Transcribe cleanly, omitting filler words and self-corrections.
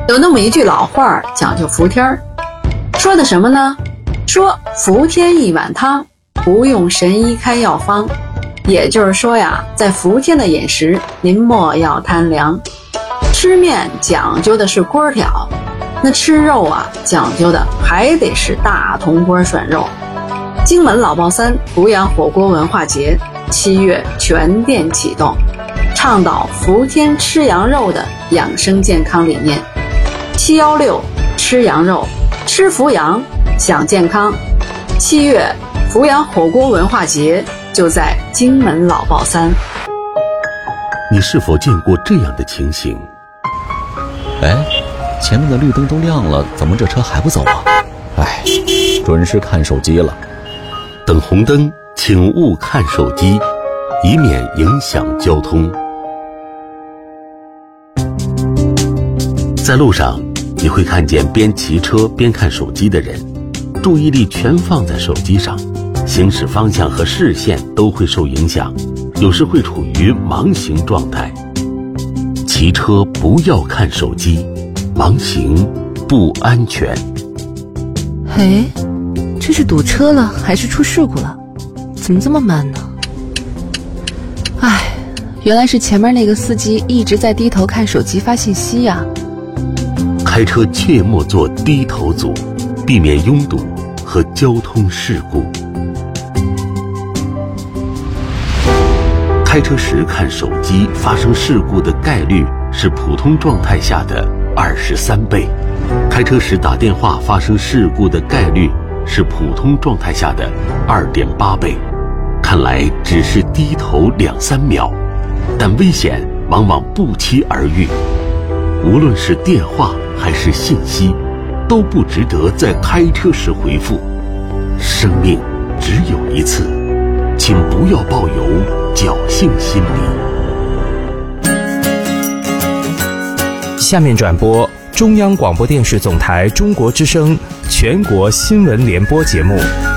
有那么一句老话讲究服天儿，说的什么呢？说服天一碗汤，不用神医开药方。也就是说呀，在服天的饮食，您莫要贪凉。吃面讲究的是锅挑，那吃肉啊，讲究的还得是大铜锅涮肉。荆门老爆三阜阳火锅文化节7月全店启动，倡导服天吃羊肉的养生健康理念。716吃羊肉，吃阜阳，享健康。7月阜阳火锅文化节就在荆门老爆三。 你是否见过这样的情形？ 哎，前面的绿灯都亮了，怎么这车还不走啊？哎，准是看手机了。 等红灯请勿看手机，以免影响交通。在路上你会看见边骑车边看手机的人，注意力全放在手机上，行驶方向和视线都会受影响，有时会处于盲行状态。骑车不要看手机，盲行不安全。 嘿，这是堵车了还是出事故了？怎么这么慢呢？哎，原来是前面那个司机一直在低头看手机发信息呀。 开车切莫做低头族，避免拥堵和交通事故。开车时看手机发生事故的概率是普通状态下的23倍，开车时打电话发生事故的概率是普通状态下的2.8倍。看来只是低头2-3秒，但危险往往不期而遇。无论是电话还是信息，都不值得在开车时回复。生命只有一次，请不要抱有侥幸心理。 下面转播中央广播电视总台中国之声全国新闻联播节目。